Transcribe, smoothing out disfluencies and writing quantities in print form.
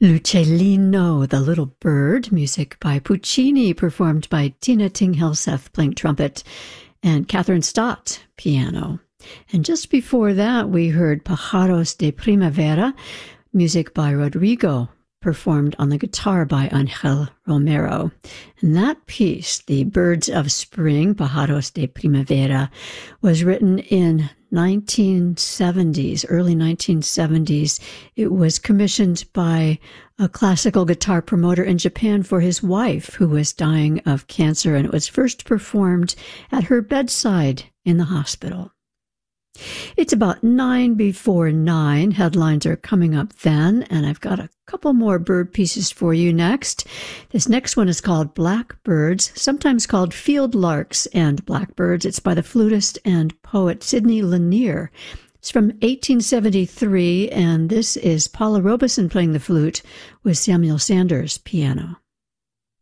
L'Uccellino, the Little Bird, music by Puccini, performed by Tina Ting-Helseth playing trumpet, and Catherine Stott, piano. And just before that, we heard Pájaros de Primavera, music by Rodrigo, performed on the guitar by Angel Romero. And that piece, The Birds of Spring, Pájaros de Primavera, was written in 1970s, early 1970s. It was commissioned by a classical guitar promoter in Japan for his wife, who was dying of cancer, and it was first performed at her bedside in the hospital. It's about 9 before 9. Headlines are coming up then, and I've got a couple more bird pieces for you next. This next one is called Blackbirds, sometimes called Field Larks and Blackbirds. It's by the flutist and poet Sidney Lanier. It's from 1873, and this is Paula Robeson playing the flute with Samuel Sanders piano.